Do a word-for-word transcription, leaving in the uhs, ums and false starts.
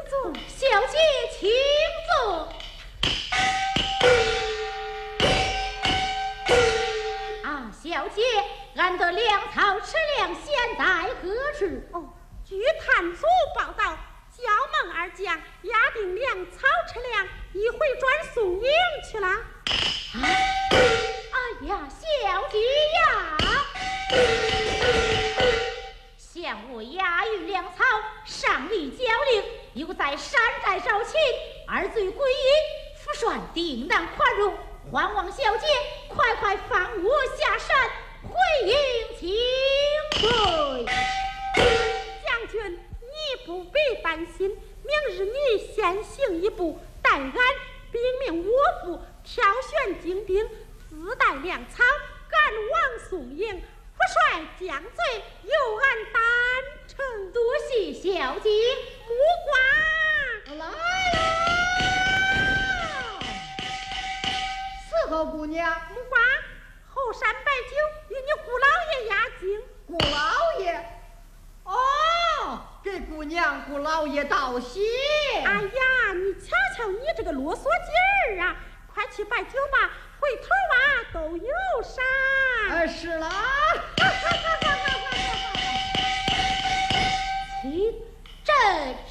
坐， 小姐请坐。啊，小姐，俺的粮草吃粮现在何处？ 哦，据探祖报道，焦孟二将押定粮草吃粮，一回转宋营去了。 啊！哎呀，小姐呀！向我押运粮草，上吏交令，又在山寨招亲，二罪归阴，府帅定当宽容。还望小姐快快放我下山，回营请罪。 将军，你不必担心，明日你先行一步，待俺禀命我府挑选精兵，自带粮草，赶往宋营。不帅降罪，由俺担承。 多谢小姐。 木瓜来了，伺候姑娘。 木瓜，后山白酒与你姑老爷压惊。 姑老爷，哦，给姑娘姑老爷道谢。 哎呀，你瞧瞧你这个啰嗦劲儿啊！快去摆酒吧，回头啊都有赏。 呃，是啦。 其朕